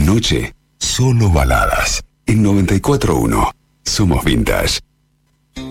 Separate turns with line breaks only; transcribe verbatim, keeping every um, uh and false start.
noche, solo baladas. En noventa y cuatro punto uno, somos vintage.